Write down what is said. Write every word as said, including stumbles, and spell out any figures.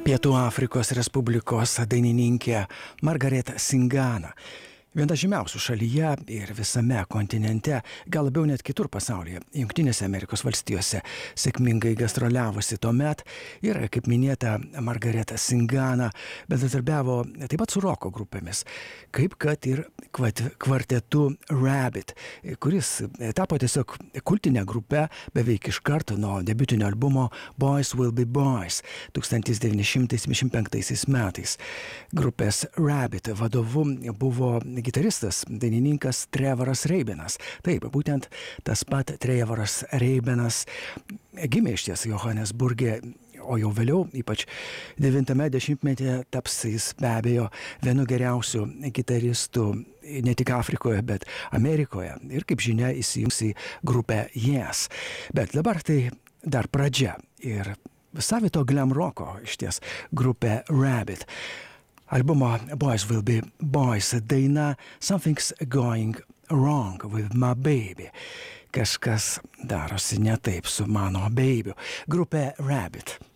Pietų Afrikos Respublikos dainininkė Margaret Singana. Viena žymiausių šalyje ir visame kontinente, gal labiau net kitur pasaulyje, Jungtinėse Amerikos valstijose, sėkmingai gastroliavusi tuomet ir, kaip minėta, Margaret Singana bendradarbiavo taip pat su roko grupėmis, kaip kad ir kvartetu Rabbit, kuris tapo tiesiog kultinė grupė beveik iš karto nuo debiutinio albumo Boys Will Be Boys tūkstantis devyni šimtai septyniasdešimt penktaisiais metais. Grupės Rabbit vadovu buvo gitaristas, dainininkas Trevoras Reibenas. Taip, būtent tas pat Trevoras Reibenas gimė išties Johannesburge, o jau vėliau, ypač devintame dešimtmetyje, taps jis be abejo vienu geriausių gitaristų ne tik Afrikoje, bet Amerikoje. Ir kaip žinia, įsijungs į grupę Yes. Bet dabar tai dar pradžia ir savito glam roko išties grupė Rabbit. Albumo Boys Will Be Boys daina Something's Going Wrong with My Baby. Kažkas darosi ne taip su mano baby'u. Grupė Rabbit.